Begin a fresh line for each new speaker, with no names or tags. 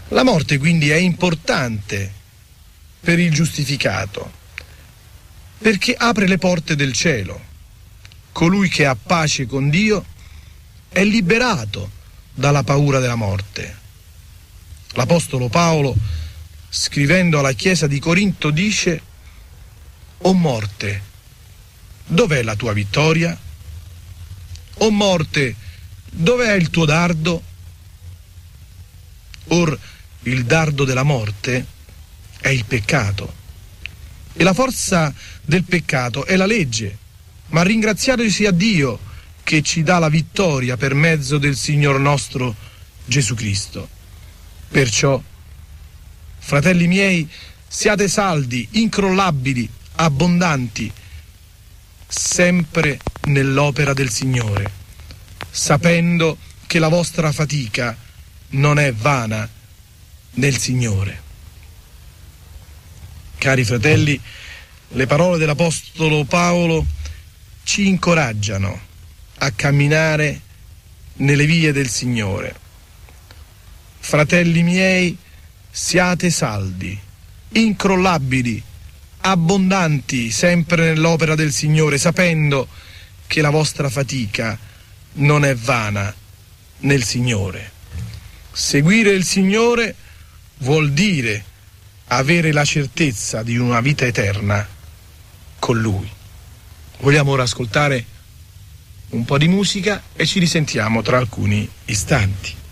La morte quindi è importante per il giustificato, perché apre le porte del cielo. Colui che ha pace con Dio è liberato dalla paura della morte. L'Apostolo Paolo, scrivendo alla Chiesa di Corinto, dice: «O morte, dov'è la tua vittoria? O morte, dov'è il tuo dardo? Or il dardo della morte è il peccato, e la forza del peccato è la legge, ma ringraziato sia Dio che ci dà la vittoria per mezzo del Signor nostro Gesù Cristo. Perciò, fratelli miei, siate saldi, incrollabili, abbondanti, sempre nell'opera del Signore, sapendo che la vostra fatica non è vana nel Signore». Cari fratelli, le parole dell'Apostolo Paolo ci incoraggiano a camminare nelle vie del Signore. Fratelli miei, siate saldi, incrollabili, abbondanti, sempre nell'opera del Signore, sapendo che la vostra fatica non è vana nel Signore. Seguire il Signore vuol dire avere la certezza di una vita eterna con Lui. Vogliamo ora ascoltare un po' di musica e ci risentiamo tra alcuni istanti.